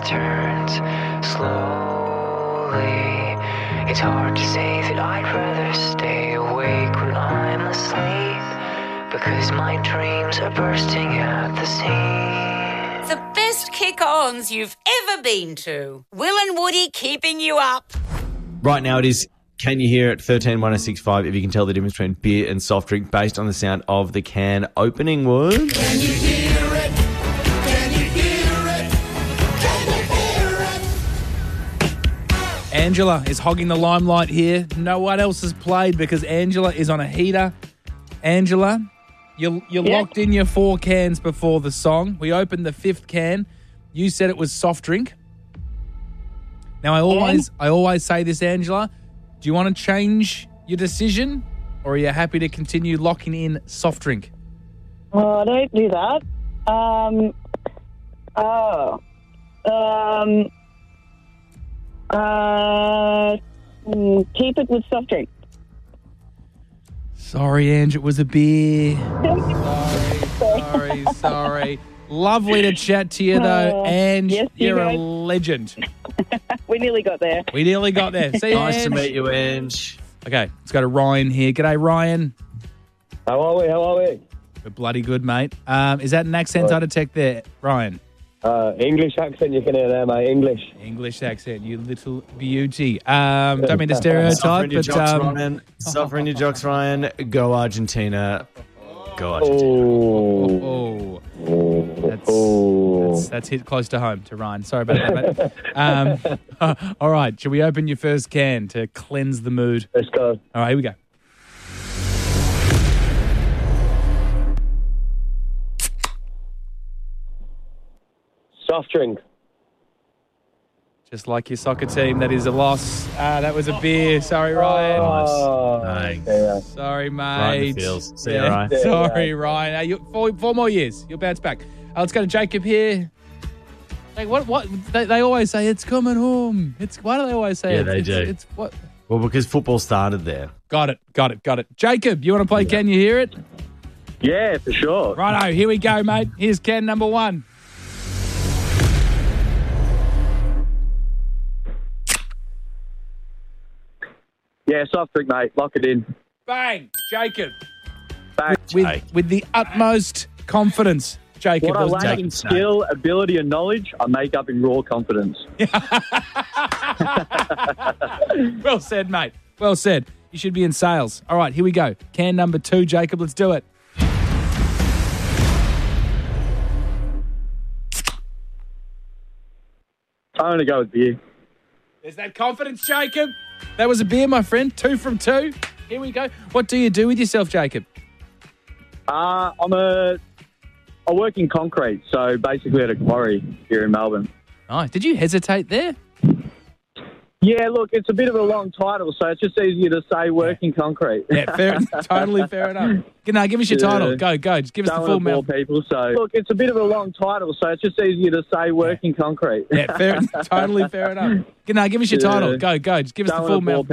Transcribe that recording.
turns slowly. It's hard to say that I'd rather stay awake when I'm asleep, because my dreams are bursting at the seams. The best kick-ons you've ever been to. Will and Woody keeping you up. Right now it is Can You Hear It 131065 if you can tell the difference between beer and soft drink based on the sound of the can opening wood. Can you hear it? Can you hear it? Can you hear it? Angela is hogging the limelight here. No one else has played because Angela is on a heater. Angela, you locked in your 4 cans before the song. We opened the 5th can. You said it was soft drink. Now, I always say this, Angela. Do you want to change your decision, or are you happy to continue locking in soft drink? Oh, don't do that. Keep it with soft drink. Sorry, Ange, it was a beer. Sorry. Lovely to chat to you, though. Ange, yes, you're a legend. We nearly got there. See you, Nice Ange. to meet you, Ange. Okay, let's go to Ryan here. G'day, Ryan. How are we? We're bloody good, mate. Is that an accent I detect there, Ryan? English accent you can hear there, mate. English accent, you little beauty. Don't mean to stereotype, Suffering your but jocks, Ryan. Suffering your jocks, Ryan. Go Argentina. Go Argentina. That's hit close to home to Ryan. Sorry about that, mate. All right, shall we open your first can to cleanse the mood? Let's go. All right, here we go. Soft drink. Just like your soccer team, that is a loss. That was a beer. Sorry, Ryan. Nice. Yeah. Sorry, mate. Right in the feels. See you, Ryan. Sorry, Ryan. Four more years. You'll bounce back. Let's go to Jacob here. Like what? They always say it's coming home. Why do they always say it? Yeah, they do. It's what? Well, because football started there. Got it. Jacob, you want to play Can You Hear It? Yeah, for sure. Righto, here we go, mate. Here's can number 1. Yeah, soft drink, mate. Lock it in. Bang, Jacob. Bang. With the utmost confidence, Jacob. What I lack in skill, ability, and knowledge, I make up in raw confidence. Well said, mate. Well said. You should be in sales. All right, here we go. Can number 2, Jacob. Let's do it. I'm going to go with beer. There's that confidence, Jacob. That was a beer, my friend. 2 from 2. Here we go. What do you do with yourself, Jacob? I work in concrete, so basically at a quarry here in Melbourne. Nice. Did you hesitate there? Yeah, look, it's a bit of a long title, so it's just easier to say work in concrete. Yeah, totally fair enough. No, give us your title. Go. Just give us the full mouth. People, so look, it's a bit of a long title, so it's just easier to say work in concrete. Yeah, totally fair enough. No, give us your title. Go. Just give us the full mouth.